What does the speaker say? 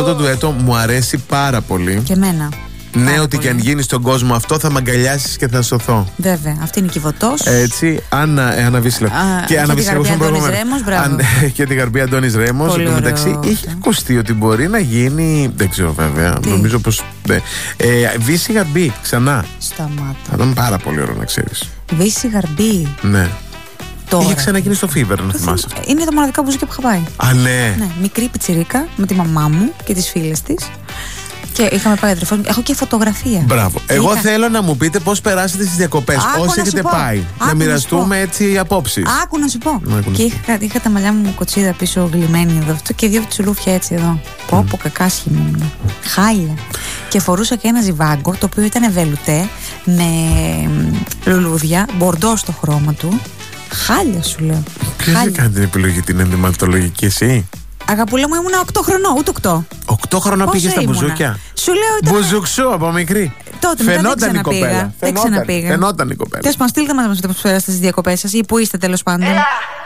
Αυτό το ντουέτο μου αρέσει πάρα πολύ. Και εμένα. Ναι, ό,τι και αν γίνει στον κόσμο αυτό θα μ' αγκαλιάσεις και θα σωθώ. Βέβαια, αυτή είναι η Κιβωτός. Έτσι, Άννα Βίσιλα. Και Άννα Βίσιλα, και την Γαρμπή Αντώνης Ρέμος. Εν τω μεταξύ, είχε ακουστεί ότι μπορεί να γίνει. Δεν ξέρω βέβαια. Νομίζω πως. Βύση Γαρμπή, ξανά. Σταμάτα. Θα ήταν πάρα πολύ ωραίο να ξέρεις. Βύση Γαρμπή. Ναι. Τώρα. Είχε ξαναγίνει στο Fever, να θυμάσαι. Είναι τα μοναδικά μπουζούκια που είχα πάει. Α, ναι. Μικρή πιτσιρίκα με τη μαμά μου και τις φίλες της. Και είχαμε πάει αδερφός μου. Έχω και φωτογραφία. Μπράβο. Εγώ θέλω να μου πείτε πώς περάσετε στις διακοπές. Όσοι έχετε πάει. Να μοιραστούμε έτσι απόψεις. Άκου να σου πω. Και είχα τα μαλλιά μου κοτσίδα πίσω γλυμμένη εδώ. Και δύο τσουλούφια έτσι εδώ. Πόπο κακάσχημο ήμουν. Χάλια. Και φορούσα και ένα ζιβάγκο το οποίο ήταν βελουτέ με λουλούδια, μπορντό στο χρώμα του. Χάλια σου λέω. Ποιος έκανε την επιλογή την ενδυματολογική, εσύ? Αγαπούλα μου, ήμουν 8 χρονών, ούτε 8. 8 χρονών πήγε στα μπουζούκια. Σου λέω ήταν. Μπουζουξού από μικρή. Τότε φαινόταν η κοπέλα. Δεν ξαναπήγα. Φαινόταν η κοπέλα. Τέλος πάντων, στείλτε μας πώς πέρασατε στις διακοπές σας ή που είστε τέλος πάντων.